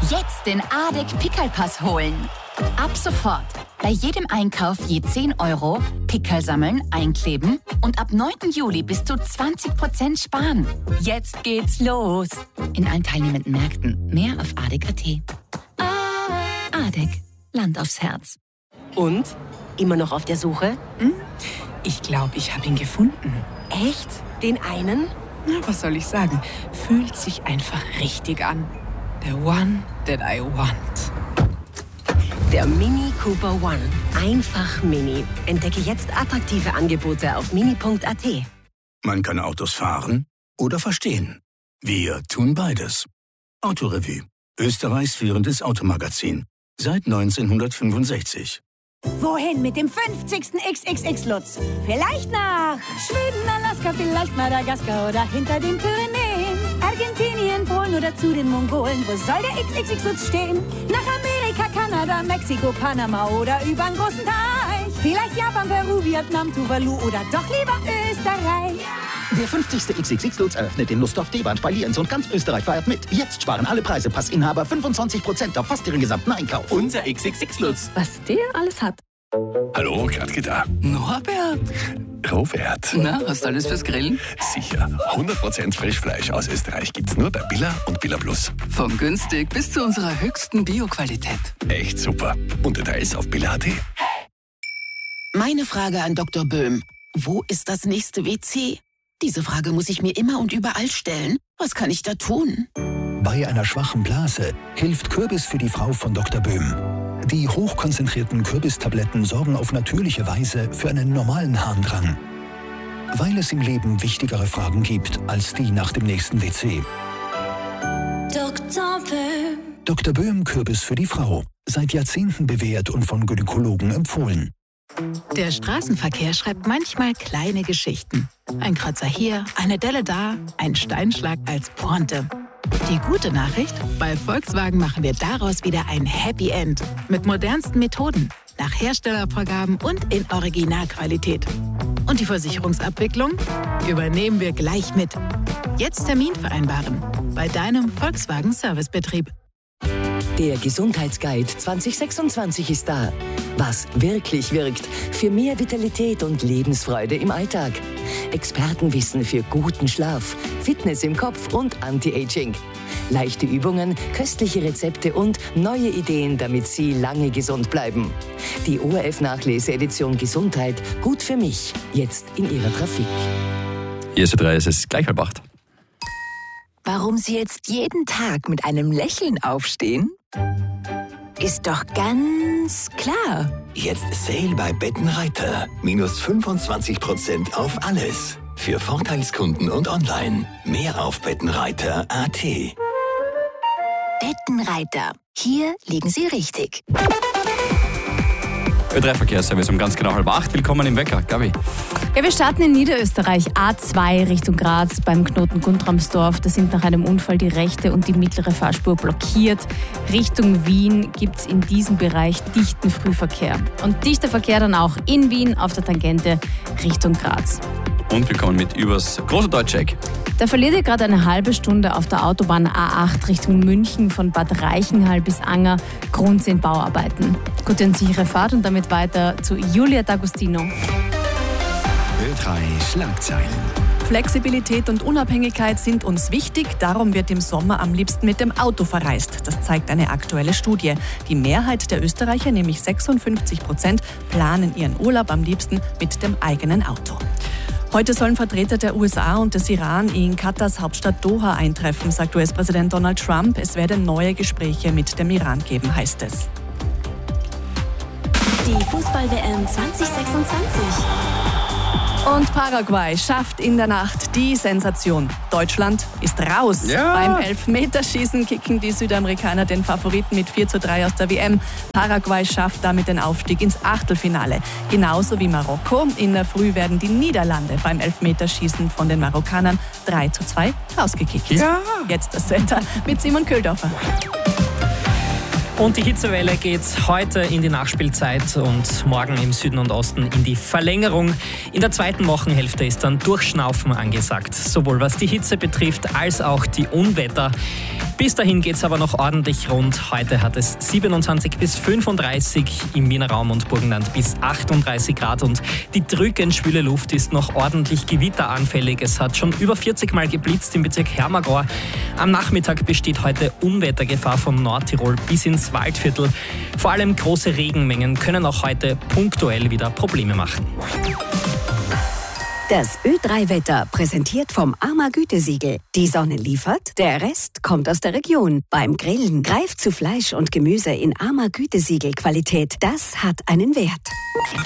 Jetzt den ADEC Pickelpass holen. Ab sofort. Bei jedem Einkauf je 10 € Pickel sammeln, einkleben und ab 9. Juli bis zu 20% sparen. Jetzt geht's los. In allen teilnehmenden Märkten. Mehr auf ADEC.at. ADEC. Land aufs Herz. Und? Immer noch auf der Suche? Ich glaube, ich habe ihn gefunden. Echt? Den einen? Na, was soll ich sagen? Fühlt sich einfach richtig an. The one that I want. Der Mini Cooper One. Einfach Mini. Entdecke jetzt attraktive Angebote auf mini.at. Man kann Autos fahren oder verstehen. Wir tun beides. Autorevue. Österreichs führendes Automagazin. Seit 1965. Wohin mit dem 50. XXX-Lutz? Vielleicht nach Schweden, Alaska, vielleicht Madagaskar oder hinter den Pyrenäen. Argentinien, Polen oder zu den Mongolen. Wo soll der XXX-Lutz stehen? Nach Amerika, Kanada, Mexiko, Panama oder übern großen Teich. Vielleicht Japan, Peru, Vietnam, Tuvalu oder doch lieber Österreich. Der 50. XXX-Lutz eröffnet in Lustdorf, Deband bei Lienz und ganz Österreich feiert mit. Jetzt sparen alle Preisepass-Inhaber 25% auf fast ihren gesamten Einkauf. Unser XXX-Lutz. Was der alles hat. Hallo, Gradke da. Norbert. Robert. Na, hast du alles fürs Grillen? Sicher. 100% Frischfleisch aus Österreich gibt's nur bei Billa und Billa Plus. Von günstig bis zu unserer höchsten Bio-Qualität. Echt super. Und Details auf billa.at. Meine Frage an Dr. Böhm. Wo ist das nächste WC? Diese Frage muss ich mir immer und überall stellen. Was kann ich da tun? Bei einer schwachen Blase hilft Kürbis für die Frau von Dr. Böhm. Die hochkonzentrierten Kürbistabletten sorgen auf natürliche Weise für einen normalen Harndrang. Weil es im Leben wichtigere Fragen gibt als die nach dem nächsten WC. Dr. Böhm. Dr. Böhm Kürbis für die Frau. Seit Jahrzehnten bewährt und von Gynäkologen empfohlen. Der Straßenverkehr schreibt manchmal kleine Geschichten. Ein Kratzer hier, eine Delle da, ein Steinschlag als Pointe. Die gute Nachricht? Bei Volkswagen machen wir daraus wieder ein Happy End. Mit modernsten Methoden, nach Herstellervorgaben und in Originalqualität. Und die Versicherungsabwicklung übernehmen wir gleich mit. Jetzt Termin vereinbaren bei deinem Volkswagen Servicebetrieb. Der Gesundheitsguide 2026 ist da. Was wirklich wirkt für mehr Vitalität und Lebensfreude im Alltag. Expertenwissen für guten Schlaf, Fitness im Kopf und Anti-Aging. Leichte Übungen, köstliche Rezepte und neue Ideen, damit Sie lange gesund bleiben. Die ORF-Nachlese-Edition Gesundheit, gut für mich, jetzt in Ihrer Trafik. Hier ist 3, es ist gleich 7:30. Warum Sie jetzt jeden Tag mit einem Lächeln aufstehen? Ist doch ganz klar. Jetzt Sale bei Bettenreiter. Minus 25% auf alles. Für Vorteilskunden und online. Mehr auf bettenreiter.at. Bettenreiter. Hier liegen Sie richtig. Ö3 Verkehrsservice um ganz genau 7:30. Willkommen im Wecker, Gabi. Ja, wir starten in Niederösterreich, A2 Richtung Graz beim Knoten Guntramsdorf. Da sind nach einem Unfall die rechte und die mittlere Fahrspur blockiert. Richtung Wien gibt es in diesem Bereich dichten Frühverkehr. Und dichter Verkehr dann auch in Wien auf der Tangente Richtung Graz. Und wir kommen mit übers große Deutscheck. Da verliert ihr gerade eine halbe Stunde auf der Autobahn A8 Richtung München von Bad Reichenhall bis Anger. Grund sind Bauarbeiten. Gute und sichere Fahrt und damit weiter zu Julia D'Agostino. Ö3 Schlagzeilen. Flexibilität und Unabhängigkeit sind uns wichtig, darum wird im Sommer am liebsten mit dem Auto verreist. Das zeigt eine aktuelle Studie. Die Mehrheit der Österreicher, nämlich 56%, planen ihren Urlaub am liebsten mit dem eigenen Auto. Heute sollen Vertreter der USA und des Iran in Katars Hauptstadt Doha eintreffen, sagt US-Präsident Donald Trump. Es werde neue Gespräche mit dem Iran geben, heißt es. Die Fußball-WM 2026. Und Paraguay schafft in der Nacht die Sensation. Deutschland ist raus. Ja. Beim Elfmeterschießen kicken die Südamerikaner den Favoriten mit 4:3 aus der WM. Paraguay schafft damit den Aufstieg ins Achtelfinale. Genauso wie Marokko. In der Früh werden die Niederlande beim Elfmeterschießen von den Marokkanern 3:2 rausgekickt. Ja. Jetzt das Wetter mit Simon Köhldorfer. Und die Hitzewelle geht heute in die Nachspielzeit und morgen im Süden und Osten in die Verlängerung. In der zweiten Wochenhälfte ist dann Durchschnaufen angesagt, sowohl was die Hitze betrifft als auch die Unwetter. Bis dahin geht es aber noch ordentlich rund. Heute hat es 27 bis 35 im Wiener Raum und Burgenland bis 38 Grad und die drückend schwüle Luft ist noch ordentlich gewitteranfällig. Es hat schon über 40 Mal geblitzt im Bezirk Hermagor. Am Nachmittag besteht heute Unwettergefahr von Nordtirol bis ins Waldviertel. Vor allem große Regenmengen können auch heute punktuell wieder Probleme machen. Das Ö3-Wetter präsentiert vom AMA Gütesiegel. Die Sonne liefert, der Rest kommt aus der Region. Beim Grillen greift zu Fleisch und Gemüse in AMA Gütesiegel Qualität. Das hat einen Wert.